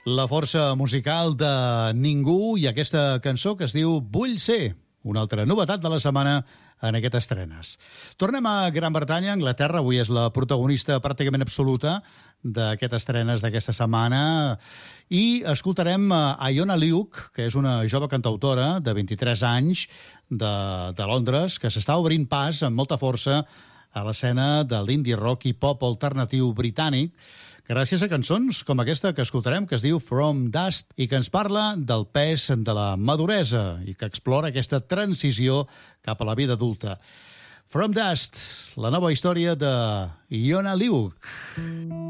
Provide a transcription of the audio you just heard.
La força musical de Ningú i aquesta cançó que es diu Vull ser, una altra novetat de la setmana en aquestes estrenes. Tornem a Gran Bretanya, Anglaterra, avui és la protagonista pràcticament absoluta d'aquestes estrenes d'aquesta setmana, i escoltarem a Iona Luke, que és una jove cantautora de 23 anys de Londres, que s'està obrint pas amb molta força a l'escena de l'indie rock i pop alternatiu britànic, gràcies a cançons com aquesta que escoltarem, que es diu From Dust, i que ens parla del pes de la maduresa i que explora aquesta transició cap a la vida adulta. From Dust, la nova història de Iona Luke.